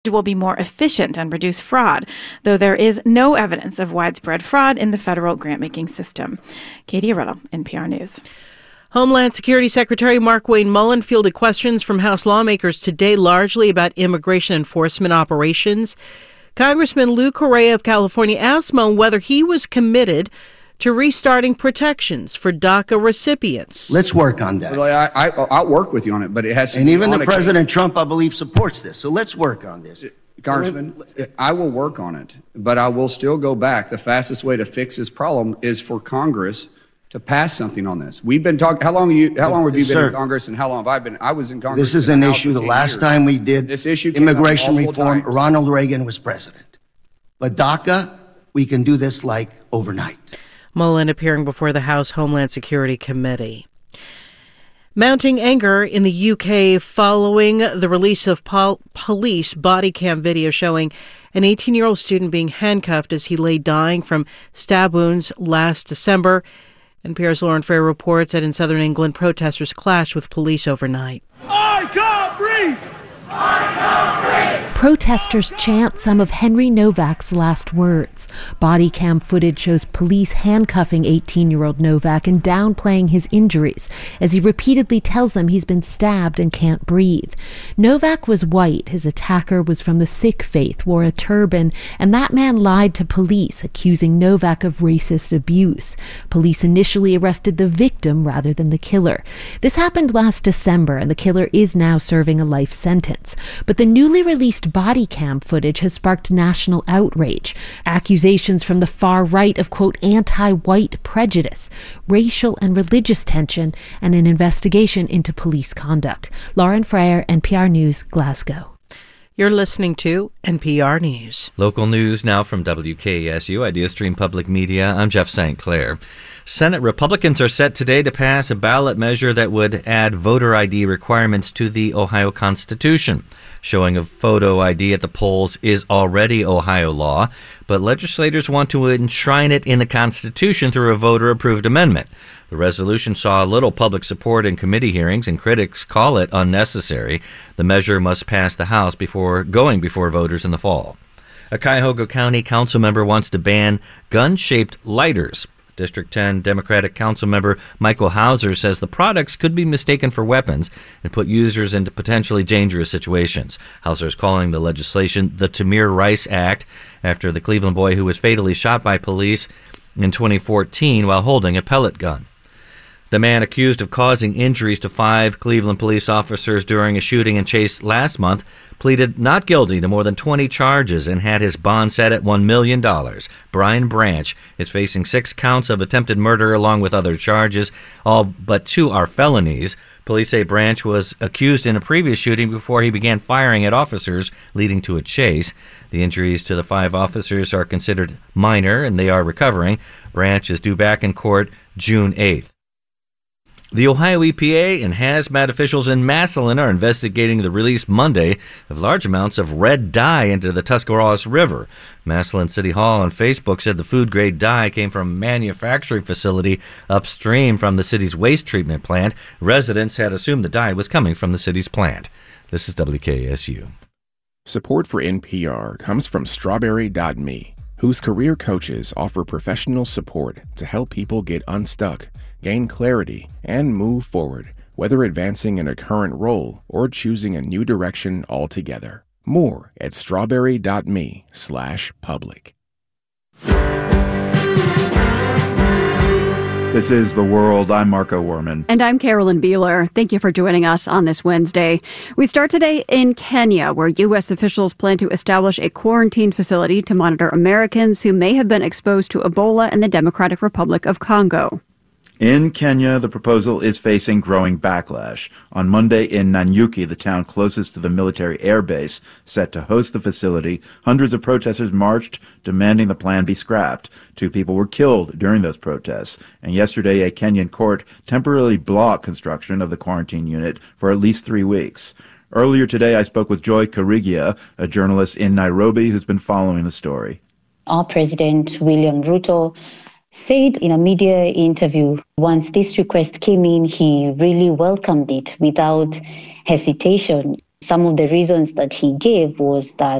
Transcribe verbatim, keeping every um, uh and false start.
will be more efficient and reduce fraud, though there is no evidence of widespread fraud in the federal grant-making system. Katie Riddle, N P R News. Homeland Security Secretary Markwayne Mullin fielded questions from House lawmakers today largely about immigration enforcement operations. Congressman Lou Correa of California asked Mullin whether he was committed to restarting protections for DACA recipients. Let's work on that. Well, I, I, I'll work with you on it, but it has to and be even on the a President case. Trump, I believe, supports this. So let's work on this. Congressman, I will work on it, but I will still go back. The fastest way to fix this problem is for Congress to pass something on this. We've been talking. How long? You, how long have you been Sir, in Congress, and how long have I been? I was in Congress. This is an issue. The last years. time we did this issue immigration reform, times. Ronald Reagan was president. But DACA, we can do this like overnight. Mullin appearing before the House Homeland Security Committee. Mounting anger in the U K following the release of pol- police body cam video showing an eighteen-year-old student being handcuffed as he lay dying from stab wounds last December. N P R's Lauren Frayer reports that in southern England, protesters clashed with police overnight. I can't breathe! I can't breathe! Protesters chant some of Henry Novak's last words. Body cam footage shows police handcuffing eighteen-year-old Novak and downplaying his injuries as he repeatedly tells them he's been stabbed and can't breathe. Novak was white. His attacker was from the Sikh faith, wore a turban, and that man lied to police, accusing Novak of racist abuse. Police initially arrested the victim rather than the killer. This happened last December, and the killer is now serving a life sentence. But the newly released body cam footage has sparked national outrage. Accusations from the far right of, quote, anti-white prejudice, racial and religious tension, and an investigation into police conduct. Lauren Frayer, N P R News, Glasgow. You're listening to N P R News. Local news now from W K S U, Idea Stream Public Media. I'm Jeff Saint Clair. Senate Republicans are set today to pass a ballot measure that would add voter I D requirements to the Ohio Constitution. Showing of photo I D at the polls is already Ohio law, but legislators want to enshrine it in the Constitution through a voter-approved amendment. The resolution saw little public support in committee hearings, and critics call it unnecessary. The measure must pass the House before going before voters in the fall. A Cuyahoga County council member wants to ban gun-shaped lighters. District ten Democratic Councilmember Michael Hauser says the products could be mistaken for weapons and put users into potentially dangerous situations. Hauser is calling the legislation the Tamir Rice Act after the Cleveland boy who was fatally shot by police in twenty fourteen while holding a pellet gun. The man accused of causing injuries to five Cleveland police officers during a shooting and chase last month pleaded not guilty to more than twenty charges and had his bond set at one million dollars. Brian Branch is facing six counts of attempted murder along with other charges. All but two are felonies. Police say Branch was accused in a previous shooting before he began firing at officers, leading to a chase. The injuries to the five officers are considered minor and they are recovering. Branch is due back in court June eighth. The Ohio E P A and hazmat officials in Massillon are investigating the release Monday of large amounts of red dye into the Tuscarawas River. Massillon City Hall on Facebook said the food-grade dye came from a manufacturing facility upstream from the city's waste treatment plant. Residents had assumed the dye was coming from the city's plant. This is W K S U. Support for N P R comes from Strawberry dot me, whose career coaches offer professional support to help people get unstuck, gain clarity, and move forward, whether advancing in a current role or choosing a new direction altogether. More at strawberry dot me slash public. This is The World. I'm Marco Werman. And I'm Carolyn Beeler. Thank you for joining us on this Wednesday. We start today in Kenya, where U S officials plan to establish a quarantine facility to monitor Americans who may have been exposed to Ebola in the Democratic Republic of Congo. In Kenya, the proposal is facing growing backlash. On Monday in Nanyuki, the town closest to the military air base set to host the facility, hundreds of protesters marched, demanding the plan be scrapped. Two people were killed during those protests, and yesterday a Kenyan court temporarily blocked construction of the quarantine unit for at least three weeks. Earlier today, I spoke with Joy Karigia, a journalist in Nairobi who's been following the story. Our President, William Ruto, said in a media interview, once this request came in, he really welcomed it without hesitation. Some of the reasons that he gave was that